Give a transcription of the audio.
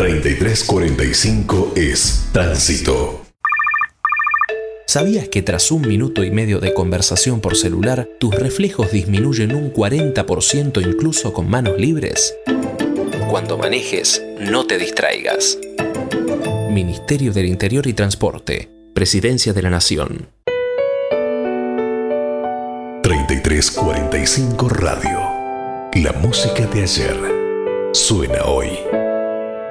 3345 es Tránsito. ¿Sabías que tras 1 minuto y medio de conversación por celular, tus reflejos disminuyen un 40% incluso con manos libres? Cuando manejes, no te distraigas. Ministerio del Interior y Transporte. Presidencia de la Nación. 3345 Radio. La música de ayer suena hoy.